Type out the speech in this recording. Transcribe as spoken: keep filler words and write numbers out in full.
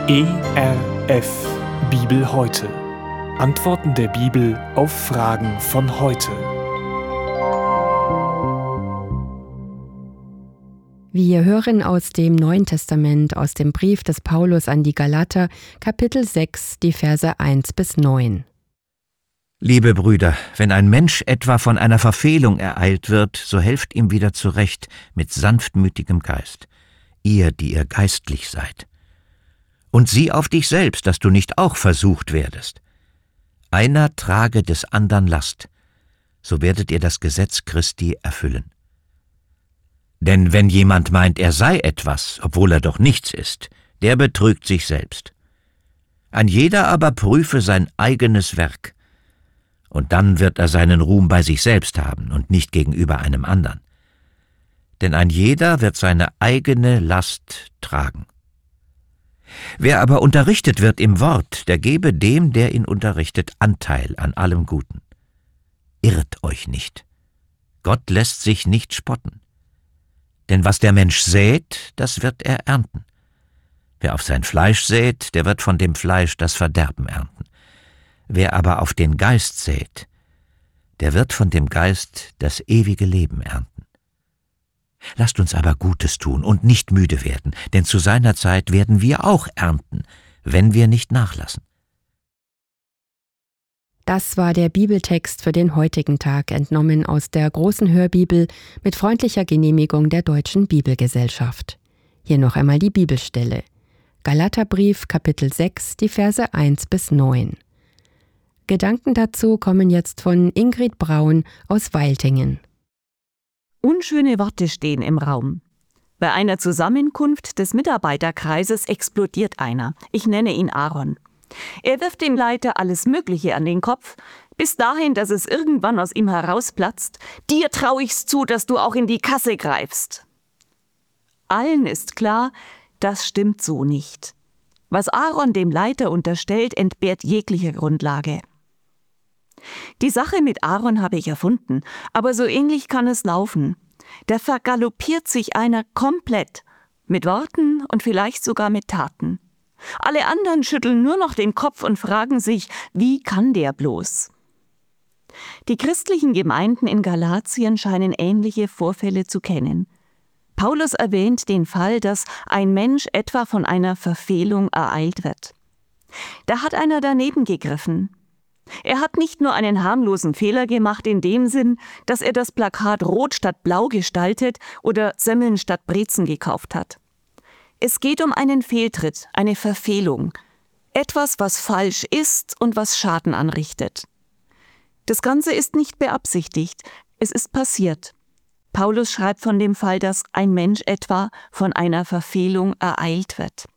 E R F Bibel heute. Antworten der Bibel auf Fragen von heute. Wir hören aus dem Neuen Testament, aus dem Brief des Paulus an die Galater, Kapitel sechs, die Verse eins bis neun. Liebe Brüder, wenn ein Mensch etwa von einer Verfehlung ereilt wird, so helft ihm wieder zurecht mit sanftmütigem Geist, ihr, die ihr geistlich seid. Und sieh auf dich selbst, dass du nicht auch versucht werdest. Einer trage des andern Last, so werdet ihr das Gesetz Christi erfüllen. Denn wenn jemand meint, er sei etwas, obwohl er doch nichts ist, der betrügt sich selbst. Ein jeder aber prüfe sein eigenes Werk, und dann wird er seinen Ruhm bei sich selbst haben und nicht gegenüber einem anderen. Denn ein jeder wird seine eigene Last tragen. Wer aber unterrichtet wird im Wort, der gebe dem, der ihn unterrichtet, Anteil an allem Guten. Irrt euch nicht. Gott lässt sich nicht spotten. Denn was der Mensch sät, das wird er ernten. Wer auf sein Fleisch sät, der wird von dem Fleisch das Verderben ernten. Wer aber auf den Geist sät, der wird von dem Geist das ewige Leben ernten. Lasst uns aber Gutes tun und nicht müde werden, denn zu seiner Zeit werden wir auch ernten, wenn wir nicht nachlassen. Das war der Bibeltext für den heutigen Tag, entnommen aus der großen Hörbibel mit freundlicher Genehmigung der Deutschen Bibelgesellschaft. Hier noch einmal die Bibelstelle. Galaterbrief, Kapitel sechs, die Verse eins bis neun. Gedanken dazu kommen jetzt von Ingrid Braun aus Weiltingen. Unschöne Worte stehen im Raum. Bei einer Zusammenkunft des Mitarbeiterkreises explodiert einer. Ich nenne ihn Aaron. Er wirft dem Leiter alles Mögliche an den Kopf, bis dahin, dass es irgendwann aus ihm herausplatzt: Dir traue ich's zu, dass du auch in die Kasse greifst. Allen ist klar, das stimmt so nicht. Was Aaron dem Leiter unterstellt, entbehrt jeglicher Grundlage. Die Sache mit Aaron habe ich erfunden, aber so ähnlich kann es laufen. Da vergaloppiert sich einer komplett, mit Worten und vielleicht sogar mit Taten. Alle anderen schütteln nur noch den Kopf und fragen sich, wie kann der bloß? Die christlichen Gemeinden in Galatien scheinen ähnliche Vorfälle zu kennen. Paulus erwähnt den Fall, dass ein Mensch etwa von einer Verfehlung ereilt wird. Da hat einer daneben gegriffen. Er hat nicht nur einen harmlosen Fehler gemacht in dem Sinn, dass er das Plakat rot statt blau gestaltet oder Semmeln statt Brezen gekauft hat. Es geht um einen Fehltritt, eine Verfehlung. Etwas, was falsch ist und was Schaden anrichtet. Das Ganze ist nicht beabsichtigt, es ist passiert. Paulus schreibt von dem Fall, dass ein Mensch etwa von einer Verfehlung ereilt wird.